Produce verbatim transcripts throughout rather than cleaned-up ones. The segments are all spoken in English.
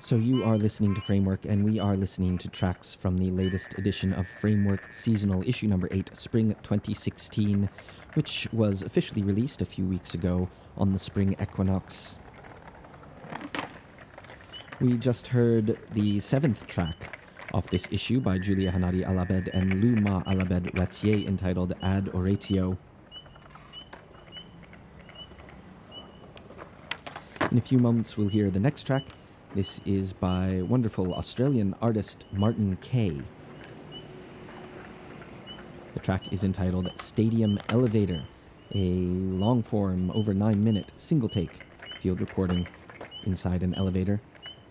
So you are listening to Framework, and we are listening to tracks from the latest edition of Framework Seasonal Issue Number eight, Spring twenty sixteen, which was officially released a few weeks ago on the spring equinox. We just heard the seventh track off this issue by Julia Hanadi Alabed and Luma Alabed Ratier, entitled Ad Oratio. In a few moments we'll hear the next track. This is by wonderful Australian artist Martin Kay. The track is entitled Stadium Elevator, a long-form, over nine-minute, single-take field recording inside an elevator.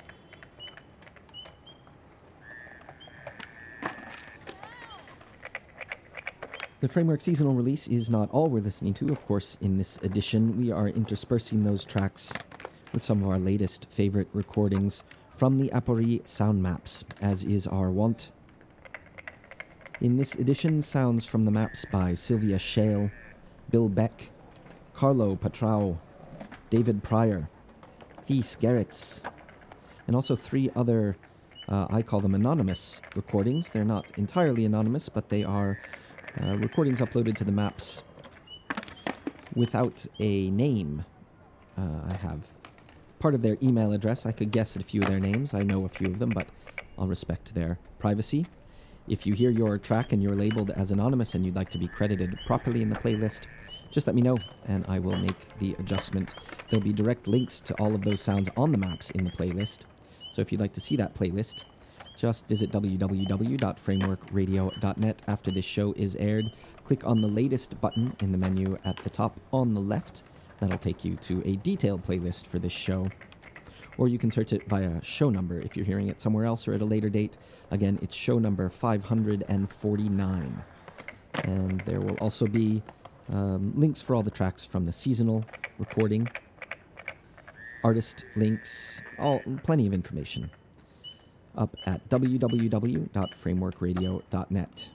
The Framework seasonal release is not all we're listening to. Of course, in this edition, we are interspersing those tracks with some of our latest favorite recordings from the Apori sound maps, as is our wont. In this edition, sounds from the maps by Sylvia Shale, Bill Beck, Carlo Patrao, David Pryor, Thies Gerrits, and also three other, uh, I call them anonymous recordings. They're not entirely anonymous, but they are uh, recordings uploaded to the maps without a name. Uh, I have part of their email address. I could guess at a few of their names. I know a few of them, but I'll respect their privacy. If you hear your track and you're labeled as anonymous and you'd like to be credited properly in the playlist, just let me know and I will make the adjustment. There'll be direct links to all of those sounds on the maps in the playlist. So if you'd like to see that playlist, just visit w w w dot framework radio dot net after this show is aired. Click on the latest button in the menu at the top on the left. That'll take you to a detailed playlist for this show. Or you can search it via show number if you're hearing it somewhere else or at a later date. Again, it's show number five hundred forty-nine. And there will also be um, links for all the tracks from the seasonal recording, artist links, all plenty of information up at w w w dot framework radio dot net.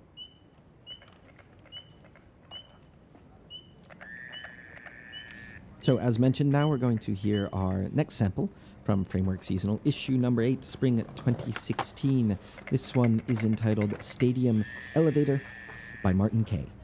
So as mentioned, now we're going to hear our next sample from Framework Seasonal, issue number eight, spring twenty sixteen. This one is entitled Stadium Elevator by Martin Kay.